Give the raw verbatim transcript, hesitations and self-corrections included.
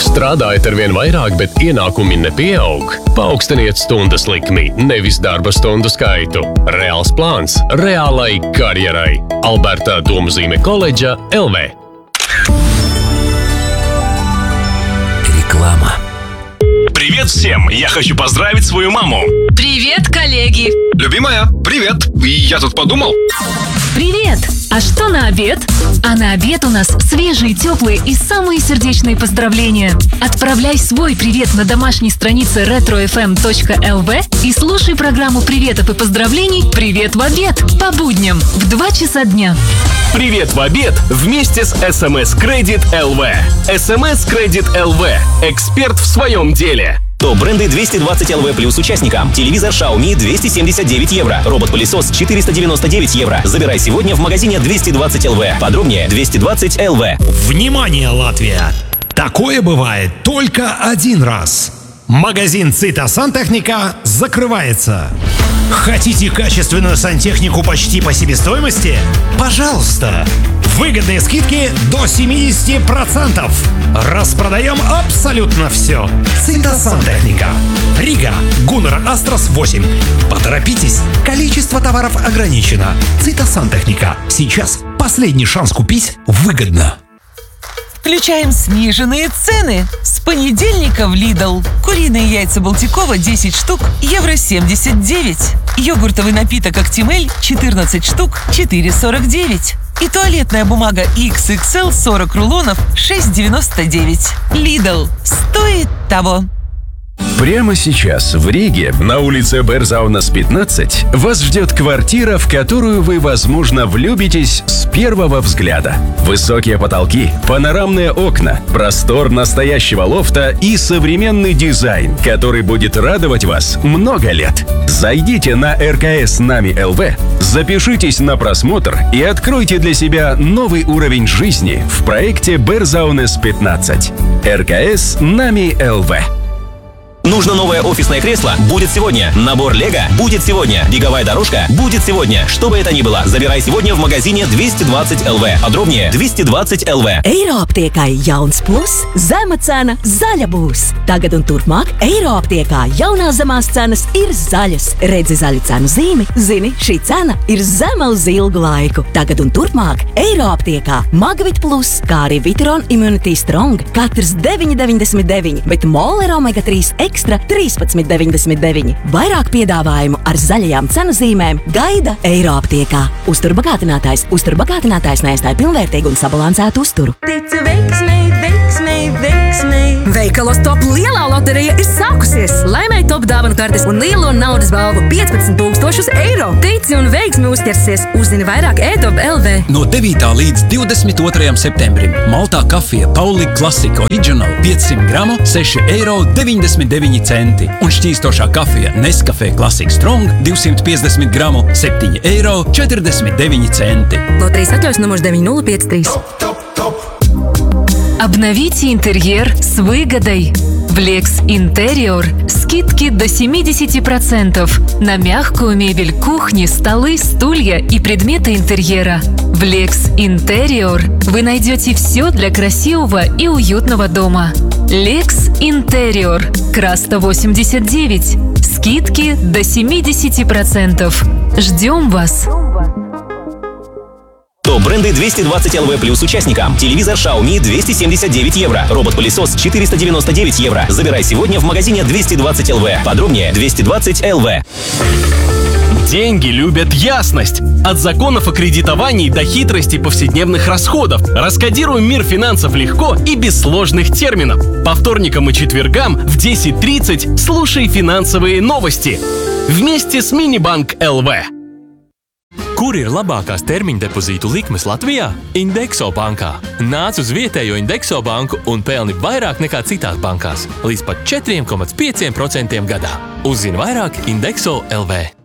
Strādājat arvien vairāk, bet ienākumi nepieaug? Paaugstiniet stundas likmi, nevis darba stundu skaitu. Reāls plāns reālai karjerai. Alberta Domzīme koledža L V. Реклама. Привет всем! Я хочу поздравить свою маму. Привет, коллеги! Любимая, привет! Я тут подумал. Привет! А что на обед? А на обед у нас свежие, теплые и самые сердечные поздравления. Отправляй свой привет на домашней странице ретро эф эм точка эл ви и слушай программу приветов и поздравлений «Привет в обед» по будням в два часа дня. Привет в обед вместе с эс эм эс Credit эл ви. эс эм эс Credit эл ви. Эксперт в своем деле. Топ-бренды двести двадцать эл ви плюс участникам. Телевизор Xiaomi двести семьдесят девять евро. Робот-пылесос четыреста девяносто девять евро. Забирай сегодня в магазине двести двадцать эл ви. Подробнее двести двадцать эл ви. Внимание, Латвия! Такое бывает только один раз. Магазин Цита Сантехника закрывается. Хотите качественную сантехнику почти по себестоимости? Пожалуйста! Выгодные скидки до семьдесят процентов. Распродаем абсолютно все. Цита Сантехника. Рига. Гуннер Астрос восемь. Поторопитесь. Количество товаров ограничено. Цита Сантехника. Сейчас последний шанс купить выгодно. Включаем сниженные цены. С понедельника в Lidl. Куриные яйца Балтикова десять штук, евро семьдесят девять. Йогуртовый напиток Актимель четырнадцать штук, четыре сорок девять. И туалетная бумага икс икс эл сорок рулонов, шесть девяносто девять. Lidl. Стоит того. Прямо сейчас в Риге, на улице Берзаунас пятнадцать, вас ждет квартира, в которую вы, возможно, влюбитесь с первого взгляда. Высокие потолки, панорамные окна, простор настоящего лофта и современный дизайн, который будет радовать вас много лет. Зайдите на эр ка эс Нами эл ви, запишитесь на просмотр и откройте для себя новый уровень жизни в проекте Берзаунас пятнадцать. эр ка эс Нами эл ви. Нужно новое офисное кресло? Будет сегодня. Набор Лего? Будет сегодня. Беговая дорожка? Будет сегодня. Что бы это ни было, забирай сегодня в магазине двести двадцать эл ви. Подробнее двести двадцать эл ви. Eiroaptiekai jauns plus, zema cena, zaļa būs. Tagad un turpmāk Eiroaptiekā jaunās zemās cenas ir zaļas. Redzi zaļu cenu zīmi, zini, šī cena ir zema uz ilgu laiku. Tagad un turpmāk Eiroaptiekā Magvit plus, kā arī Viteron Immunity Strong, katrs deviņi deviņdesmit deviņi, bet Moller Omega trīs Ekstra trīspadsmit deviņdesmit deviņi. Vairāk piedāvājumu ar zaļajām cenu zīmēm gaida Eiroaptiekā. Uzturbagātinātājs. Uzturbagātinātājs neaizstāja pilnvērtīgu un sabalansētu uzturu. Tici veiksmei, veiksmei, veiksmei. Veikalos Top lielā loterija ir sākusies. Laimēj Top dāvanu kartes un lielo naudas balvu piecpadsmit tūkstošus eiro. Tici un veiksmi uzķersies. Uzzini vairāk e top punkt el vi. No devītā līdz divdesmit otrajam septembrim Maltā kafija Pauli Classic Original piecsimt gramu seši eiro deviņdesmit deviņi centi un šķīstošā kafija Nescafe Classic Strong divsimt piecdesmit gramu septiņi eiro četrdesmit deviņi centi. Лотерея отļaus номер девять ноль пять три. Обновите интерьер с выгодой. В Lex Interior скидки до семьдесят процентов на мягкую мебель кухни, столы, стулья и предметы интерьера. В Lex Interior вы найдете все для красивого и уютного дома. Lex Interior, Краста восемьдесят девять. Скидки до семьдесят процентов. Ждем вас! Топ-бренды двести двадцать эл ви плюс участникам. Телевизор Xiaomi двести семьдесят девять евро. Робот-пылесос четыреста девяносто девять евро. Забирай сегодня в магазине двести двадцать эл ви. Подробнее двести двадцать эл ви. Деньги любят ясность. От законов о кредитовании до хитрости повседневных расходов. Раскодируем мир финансов легко и без сложных терминов. По вторникам и четвергам в десять тридцать слушай финансовые новости. Вместе с Minibank эл ви. Kur ir labākās termiņdepozītu likmes Latvijā? Indexo bankā. Nāc uz vietējo Indexo banku un pelni vairāk nekā citās bankās. Līdz pat četri komats pieci procenti gadā. Uzzini vairāk Indexo elu vē.